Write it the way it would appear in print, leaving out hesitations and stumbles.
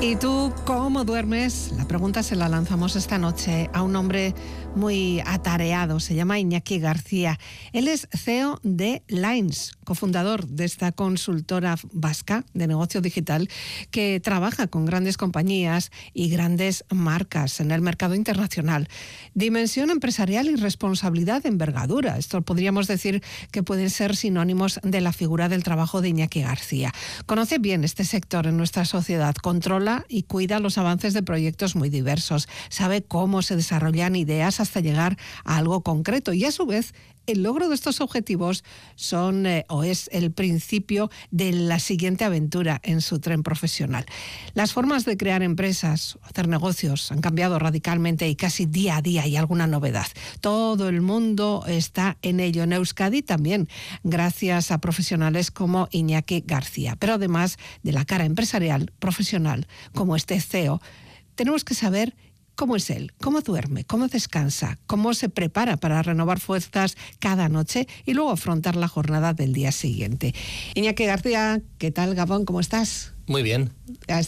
¿Y tú cómo duermes? La pregunta se la lanzamos esta noche a un hombre muy atareado, se llama Iñaki García. Él es CEO de Lines, cofundador de esta consultora vasca de negocio digital que trabaja con grandes compañías y grandes marcas en el mercado internacional. Dimensión empresarial y responsabilidad de envergadura. Esto podríamos decir que pueden ser sinónimos de la figura del trabajo de Iñaki García. Conoce bien este sector en nuestra sociedad, controla y cuida los avances de proyectos muy diversos, sabe cómo se desarrollan ideas hasta llegar a algo concreto y a su vez el logro de estos objetivos es el principio de la siguiente aventura en su tren profesional. Las formas de crear empresas, hacer negocios han cambiado radicalmente y casi día a día hay alguna novedad. Todo el mundo está en ello, en Euskadi también, gracias a profesionales como Iñaki García. Pero además de la cara empresarial, profesional, como este CEO, tenemos que saber cómo es él, cómo duerme, cómo descansa, cómo se prepara para renovar fuerzas cada noche y luego afrontar la jornada del día siguiente. Iñaki García, ¿qué tal, Gabón? ¿Cómo estás? Muy bien.